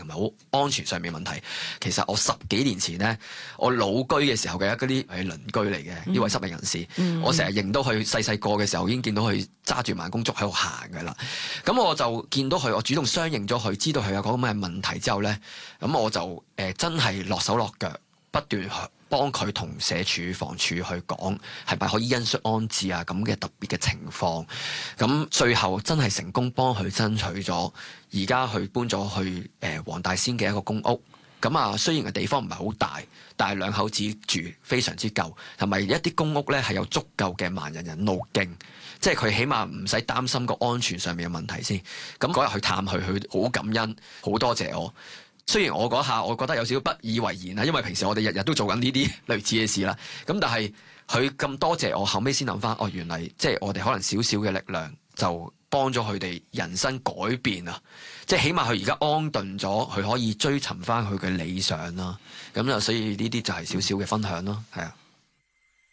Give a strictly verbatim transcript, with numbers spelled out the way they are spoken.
同埋好安全上面問題。其實我十幾年前咧，我老居嘅時候嘅一啲係鄰居嚟嘅呢位失明人士，嗯、我成日認到佢細細個嘅時候已經見到佢揸住慢工竹喺度行㗎啦。咁我就見到佢，我主動相認咗佢，知道佢有嗰咁嘅問題之後咧，咁我就誒、呃、真係落手落腳，不斷幫佢同社署房署去講，係咪可以恩恤安置啊咁嘅特別嘅情況。咁最後真係成功幫佢爭取咗，而家佢搬咗去誒、呃、黃大仙嘅一個公屋。咁啊，雖然個地方唔係好大，但係兩口子住非常之夠，同埋一啲公屋咧係有足夠嘅盲人人路徑，即係佢起碼唔使擔心個安全上面嘅問題先。咁嗰日去探佢，佢好感恩，好多謝我。雖然我嗰下我覺得有少少不以為然啦，因為平時我哋日日都做緊呢啲類似嘅事啦。咁但係佢咁多謝我，後尾先諗翻，哦，原嚟即係我哋可能少少嘅力量就幫咗佢哋人生改變啊！即係起碼佢而家安頓咗，佢可以追尋翻佢嘅理想啦。咁就所以呢啲就係少少嘅分享咯，係啊。